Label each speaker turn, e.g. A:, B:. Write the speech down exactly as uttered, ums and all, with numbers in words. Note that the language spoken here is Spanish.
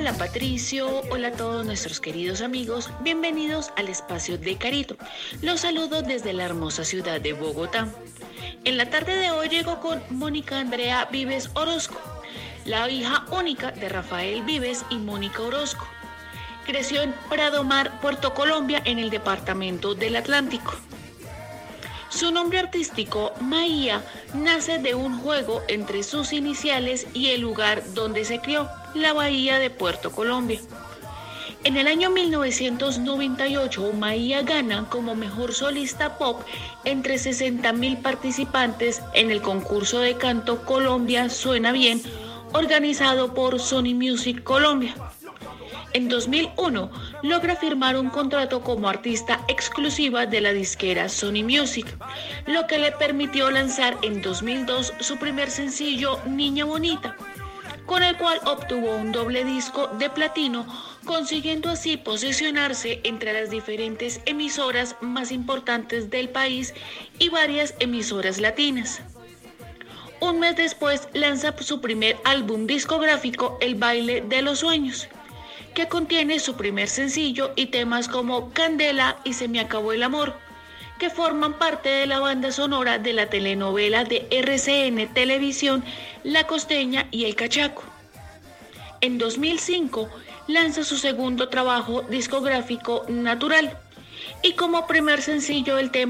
A: Hola Patricio, hola a todos nuestros queridos amigos, bienvenidos al espacio de Carito. Los saludo desde la hermosa ciudad de Bogotá. En la tarde de hoy llego con Mónica Andrea Vives Orozco, la hija única de Rafael Vives y Mónica Orozco. Creció en Prado Mar, Puerto Colombia, en el departamento del Atlántico. Su nombre artístico, Maía, nace de un juego entre sus iniciales y el lugar donde se crió, la Bahía de Puerto Colombia. En el año mil novecientos noventa y ocho, Maía gana como mejor solista pop entre sesenta mil participantes en el concurso de canto Colombia Suena Bien, organizado por Sony Music Colombia. En dos mil uno logra firmar un contrato como artista exclusiva de la disquera Sony Music, lo que le permitió lanzar en dos mil dos su primer sencillo Niña Bonita, con el cual obtuvo un doble disco de platino, consiguiendo así posicionarse entre las diferentes emisoras más importantes del país y varias emisoras latinas. Un mes después lanza su primer álbum discográfico, El Baile de los Sueños, que contiene su primer sencillo y temas como Candela y Se me acabó el amor, que forman parte de la banda sonora de la telenovela de R C N Televisión La Costeña y El Cachaco. En dos mil cinco lanza su segundo trabajo discográfico, Natural, y como primer sencillo el tema